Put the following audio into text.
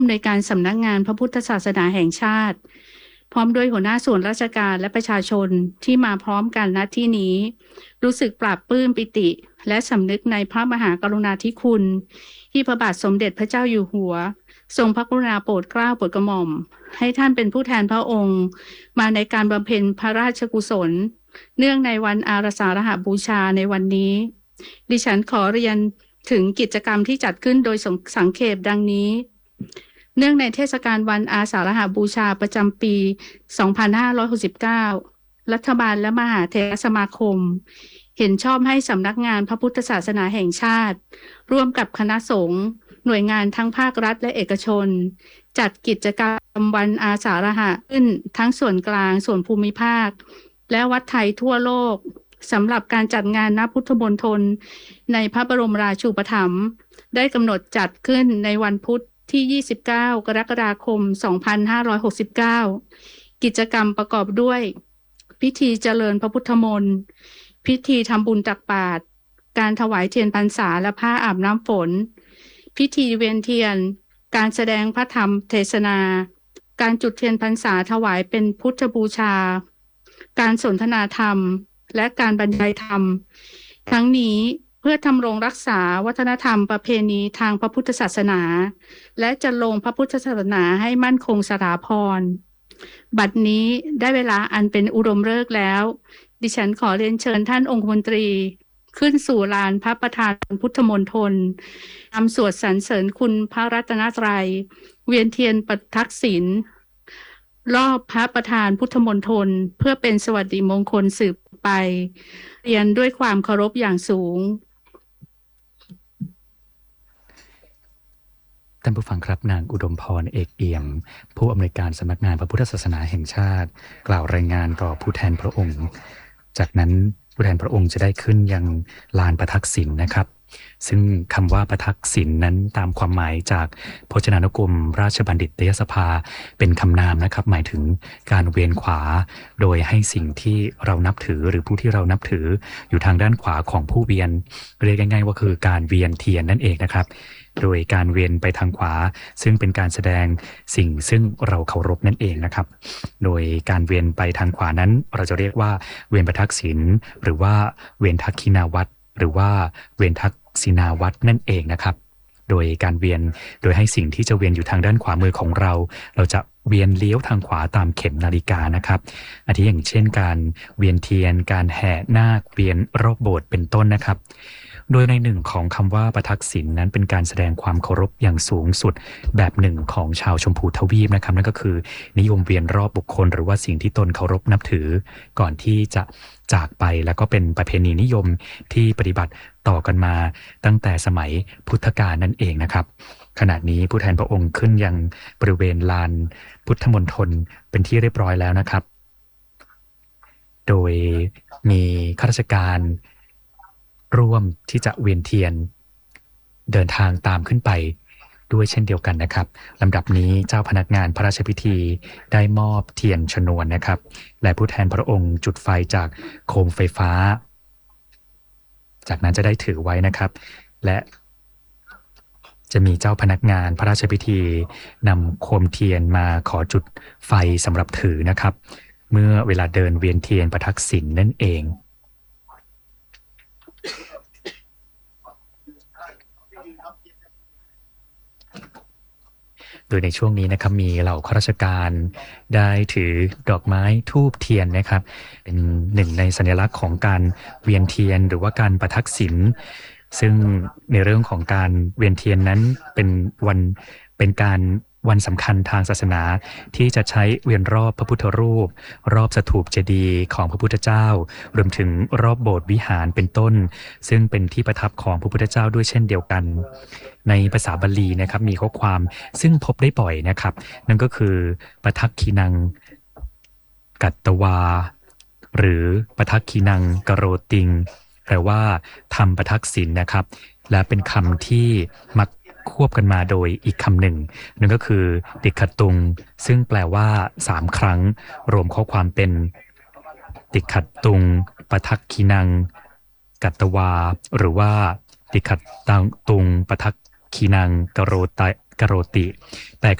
ในการสำนักงานพระพุทธศาสนาแห่งชาติพร้อมด้วยหัวหน้าส่วนราชการและประชาชนที่มาพร้อมกันณที่นี้รู้สึกปลาบปลื้มปิติและสำนึกในพระมหากรุณาธิคุณที่พระบาทสมเด็จพระเจ้าอยู่หัวทรงพระกรุณาโปรดเกล้าโปรดกระหม่อมให้ท่านเป็นผู้แทนพระองค์มาในการบำเพ็ญพระราชกุศลเนื่องในวันอาสาฬหบูชาในวันนี้ดิฉันขอเรียนถึงกิจกรรมที่จัดขึ้นโดยสังเขปดังนี้เนื่องในเทศกาลวันอาสาฬหบูชาประจำปี 2569 รัฐบาลและมหาเถรสมาคมเห็นชอบให้สำนักงานพระพุทธศาสนาแห่งชาติร่วมกับคณะสงฆ์หน่วยงานทั้งภาครัฐและเอกชนจัดกิจกรรมวันอาสาฬหะขึ้นทั้งส่วนกลางส่วนภูมิภาคและวัดไทยทั่วโลกสำหรับการจัดงานณพุทธมณฑลในพระบรมราชูปถัมภ์ได้กำหนดจัดขึ้นในวันพุธที่ 29 กรกฎาคม 2569 กิจกรรมประกอบด้วยพิธีเจริญพระพุทธมนต์พิธีทำบุญตักบาตรการถวายเทียนพรรษาและผ้าอาบน้ำฝนพิธีเวียนเทียนการแสดงพระธรรมเทศนาการจุดเทียนพรรษาถวายเป็นพุทธบูชาการสนทนาธรรมและการบรรยายธรรมทั้งนี้เพื่อทำรงรักษาวัฒนธรรมประเพณีทางพระพุทธศาสนาและจะลงพระพุทธศาสนาให้มั่นคงสถาพรบัดนี้ได้เวลาอันเป็นอุดมฤกษ์แล้วดิฉันขอเรียนเชิญท่านองคมนตรีขึ้นสู่ลานพระประธานพุทธมณฑลนำสวดสรรเสริญคุณพระรัตนตรัยเวียนเทียนประทักษิณรอบพระประธานพุทธมณฑลเพื่อเป็นสวัสดิมงคลสืบไปเรียนด้วยความเคารพอย่างสูงท่านผู้ฟังครับนางอุดมพรเอกเอี่ยมผู้อำนวยการสำนักงานพระพุทธศาสนาแห่งชาติกล่าวรายงานต่อผู้แทนพระองค์จากนั้นผู้แทนพระองค์จะได้ขึ้นยังลานประทักษิณนะครับซึ่งคำว่าประทักษิณนั้นตามความหมายจากพจนานุกรมราชบัณฑิตยสภาเป็นคำนามนะครับหมายถึงการเวียนขวาโดยให้สิ่งที่เรานับถือหรือผู้ที่เรานับถืออยู่ทางด้านขวาของผู้เวียนเรียกง่ายๆว่าคือการเวียนเทียนนั่นเองนะครับโดยการเวียนไปทางขวาซึ่งเป็นการแสดงสิ่งซึ่งเราเคารพนั่นเองนะครับโดยการเวียนไปทางขวานั้นเราจะเรียกว่าเวียนประทักษิณหรือว่าเวียนทักขินาวัตรหรือว่าเวียนทักษินาวัตรนั่นเองนะครับโดยการเวียนโดยให้สิ่งที่จะเวียนอยู่ทางด้านขวามือของเราจะเวียนเลี้ยวทางขวาตามเข็มนาฬิกานะครับอาทิอย่างเช่นการเวียนเทียนการแห่นาคเวียนรอบโบสถ์เป็นต้นนะครับโดยในหนึ่งของคำว่าประทักษิณนั้นเป็นการแสดงความเคารพอย่างสูงสุดแบบหนึ่งของชาวชมพูทวีปนะครับนั่นก็คือนิยมเวียนรอบบุคคลหรือว่าสิ่งที่ตนเคารพนับถือก่อนที่จะจากไปแล้วก็เป็นประเพณีนิยมที่ปฏิบัติต่อกันมาตั้งแต่สมัยพุทธกาลนั่นเองนะครับขณะนี้ผู้แทนพระองค์ขึ้นยังบริเวณลานพุทธมณฑลเป็นที่เรียบร้อยแล้วนะครับโดยมีข้าราชการร่วมที่จะเวียนเทียนเดินทางตามขึ้นไปด้วยเช่นเดียวกันนะครับลำดับนี้เจ้าพนักงานพระราชพิธีได้มอบเทียนชนวนนะครับและผู้แทนพระองค์จุดไฟจากโคมไฟฟ้าจากนั้นจะได้ถือไว้นะครับและจะมีเจ้าพนักงานพระราชพิธีนำโคมเทียนมาขอจุดไฟสำหรับถือนะครับเมื่อเวลาเดินเวียนเทียนประทักษิณนั่นเองโดยในช่วงนี้นะครับมีเหล่าข้าราชการได้ถือดอกไม้ธูปเทียนนะครับเป็นหนึ่งในสัญลักษณ์ของการเวียนเทียนหรือว่าการประทักษิณซึ่งในเรื่องของการเวียนเทียนนั้นเป็นการวันสำคัญทางศาสนาที่จะใช้เวียนรอบพระพุทธรูปรอบสถูปเจดีย์ของพระพุทธเจ้ารวมถึงรอบโบสถ์วิหารเป็นต้นซึ่งเป็นที่ประทับของพระพุทธเจ้าด้วยเช่นเดียวกันในภาษาบาลีนะครับมีข้อความซึ่งพบได้บ่อยนะครับนั่นก็คือปทักขินังกัตตวาหรือปทักขินังกโรติงแปลว่าทำประทักษิณนะครับและเป็นคำที่มักควบกันมาโดยอีกคำหนึ่งนั่นก็คือติขตุงซึ่งแปลว่า3ครั้งรวมข้อความเป็นติขตุงปทักขินังกัตตวาหรือว่าติขตุงปทักขินังกโรติแต่